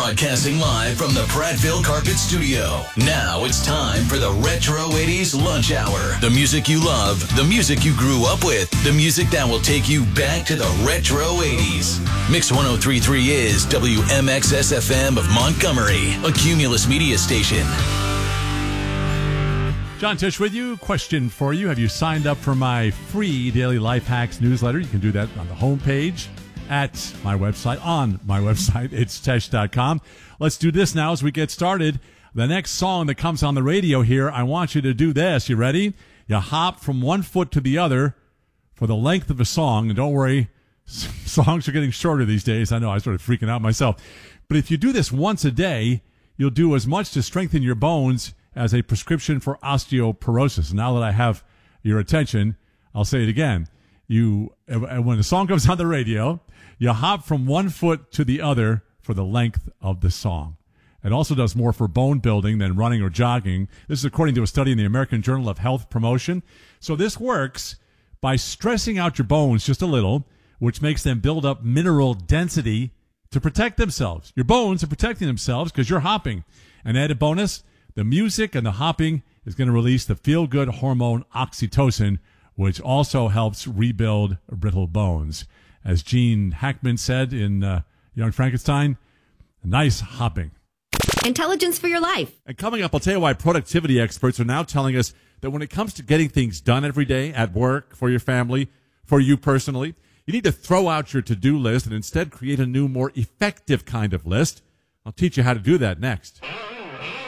Broadcasting live from the Prattville Carpet Studio. Now it's time for the Retro 80s Lunch Hour. The music you love, the music you grew up with, the music that will take you back to the Retro 80s. Mix 103.3 is WMXS-FM of Montgomery, a Cumulus media station. John Tish with you. Question for you. Have you signed up for my free Daily Life Hacks newsletter? You can do that on the homepage at my website, on my website. It's Tesh.com. Let's do this now as we get started. The next song that comes on the radio here, I want you to do this. You ready? You hop from one foot to the other for the length of a song. And don't worry, songs are getting shorter these days. I know, I started freaking out myself. But if you do this once a day, you'll do as much to strengthen your bones as a prescription for osteoporosis. Now that I have your attention, I'll say it again. When the song comes on the radio, you hop from one foot to the other for the length of the song. It also does more for bone building than running or jogging. This is according to a study in the American Journal of Health Promotion. So this works by stressing out your bones just a little, which makes them build up mineral density to protect themselves. Your bones are protecting themselves because you're hopping. An added bonus, the music and the hopping is going to release the feel-good hormone oxytocin, which also helps rebuild brittle bones. As Gene Hackman said in Young Frankenstein, nice hopping. Intelligence for your life. And coming up, I'll tell you why productivity experts are now telling us that when it comes to getting things done every day, at work, for your family, for you personally, you need to throw out your to-do list and instead create a new, more effective kind of list. I'll teach you how to do that next.